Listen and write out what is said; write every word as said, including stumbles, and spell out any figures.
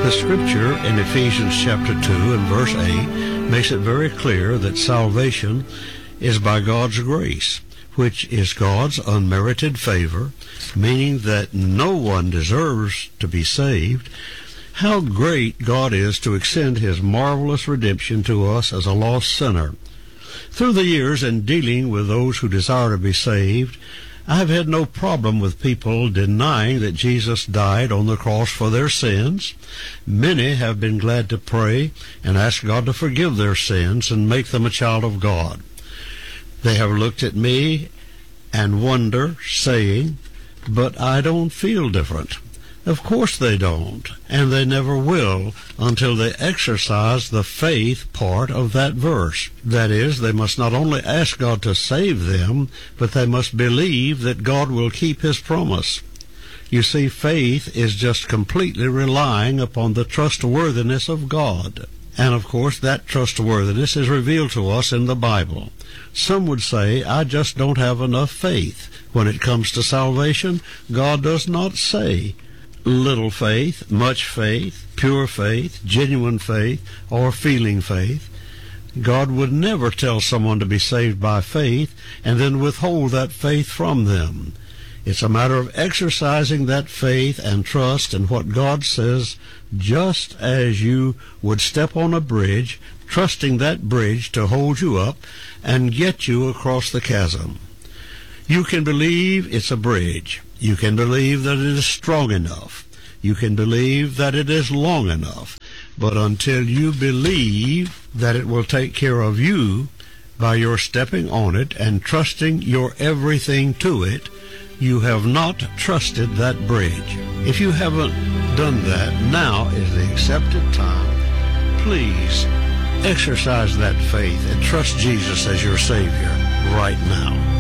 The scripture in Ephesians chapter two and verse eight makes it very clear that salvation is by God's grace, which is God's unmerited favor, meaning that no one deserves to be saved. How great God is to extend his marvelous redemption to us as a lost sinner. Through the years in dealing with those who desire to be saved, I have had no problem with people denying that Jesus died on the cross for their sins. Many have been glad to pray and ask God to forgive their sins and make them a child of God. They have looked at me and wonder, saying, "But I don't feel different." Of course they don't, and they never will until they exercise the faith part of that verse. That is, they must not only ask God to save them, but they must believe that God will keep his promise. You see, faith is just completely relying upon the trustworthiness of God. And of course, that trustworthiness is revealed to us in the Bible. Some would say, I just don't have enough faith. When it comes to salvation, God does not say little faith, much faith, pure faith, genuine faith, or feeling faith. God would never tell someone to be saved by faith and then withhold that faith from them. It's a matter of exercising that faith and trust in what God says, just as you would step on a bridge, trusting that bridge to hold you up and get you across the chasm. You can believe it's a bridge. You can believe that it is strong enough. You can believe that it is long enough. But until you believe that it will take care of you by your stepping on it and trusting your everything to it, you have not trusted that bridge. If you haven't done that, now is the accepted time. Please exercise that faith and trust Jesus as your Savior right now.